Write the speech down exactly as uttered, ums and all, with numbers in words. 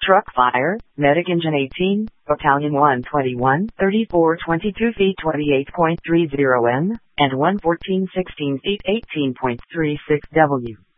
Truck Fire, Medic Engine eighteen, Battalion one twenty-one, thirty-four twenty-two feet twenty-eight point three zero N, and one fourteen sixteen feet eighteen point three six W.